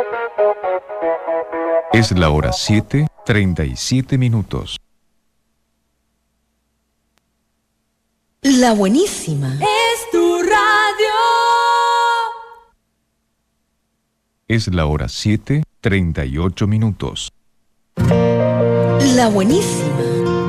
Es la hora 7:37. La buenísima. Es tu radio. Es la hora 7:38. La buenísima.